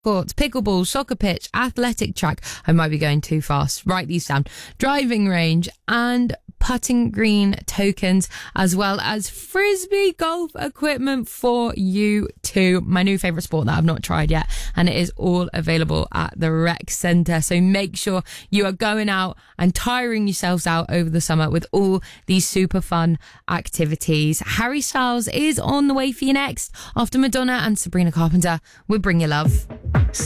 courts, pickleball, soccer pitch, athletic track. I might be going too fast. Write these down. Driving range and putting green tokens, as well as frisbee golf equipment for you too. My new favourite sport that I've not tried yet, and it is all available at the rec centre. So make sure you are going out and tiring yourselves out over the summer with all these super fun activities. Harry Styles is on the way for you next, after Madonna and Sabrina Carpenter with Bring Your Love.